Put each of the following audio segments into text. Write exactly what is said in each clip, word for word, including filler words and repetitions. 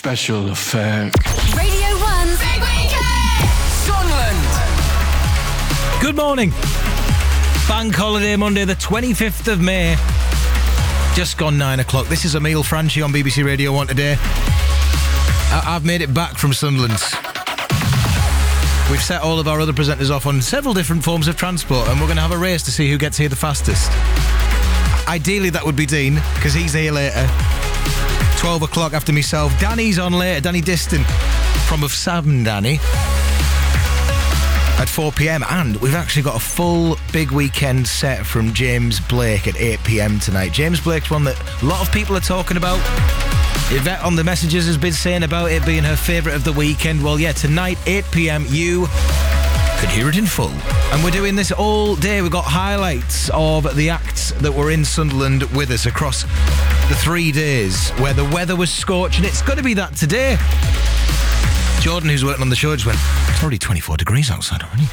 special effect. Radio one's Big Weekend! Sunderland! Good morning. Bank holiday Monday, the twenty-fifth of May. Just gone nine o'clock. This is Emile Franchi on B B C Radio one today. I- I've made it back from Sunderland. We've set all of our other presenters off on several different forms of transport, and we're going to have a race to see who gets here the fastest. Ideally, that would be Dean, because he's here later. twelve o'clock after myself. Danny's on later. Danny Diston from Of Sam Danny at four p.m. And we've actually got a full Big Weekend set from James Blake at eight p.m. tonight. James Blake's one that a lot of people are talking about. Yvette on the messages has been saying about it being her favourite of the weekend. Well, yeah, tonight, eight p.m, you can hear it in full. And we're doing this all day. We've got highlights of the acts that were in Sunderland with us across the three days where the weather was scorching. It's going to be that today. Jordan, who's working on the show, just went, it's already twenty-four degrees outside already.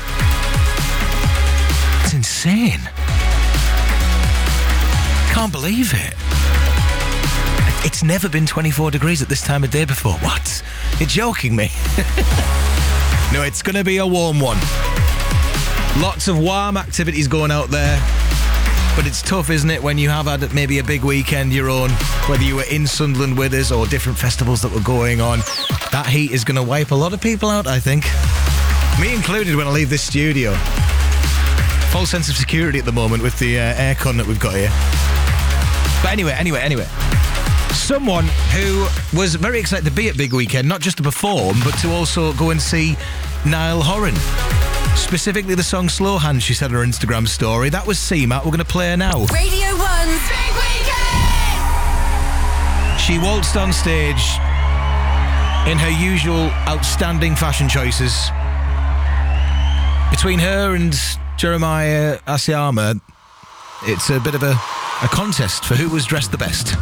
It's insane. Can't believe it. It's never been twenty-four degrees at this time of day before. What? You're joking me? No, it's going to be a warm one. Lots of warm activities going out there. But it's tough, isn't it, when you have had maybe a big weekend your own, whether you were in Sunderland with us or different festivals that were going on. That heat is going to wipe a lot of people out, I think. Me included when I leave this studio. Full sense of security at the moment with the uh, aircon that we've got here. But anyway, anyway, anyway. Someone who was very excited to be at Big Weekend, not just to perform, but to also go and see Niall Horan. Specifically the song Slow Hands, she said on her Instagram story. That was C-Matt. We're going to play her now. Radio one's Big Weekend! She waltzed on stage in her usual outstanding fashion choices. Between her and Jeremiah Asiama, it's a bit of a, a contest for who was dressed the best.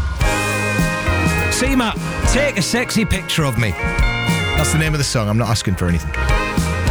C-Matt, take a sexy picture of me. That's the name of the song. I'm not asking for anything.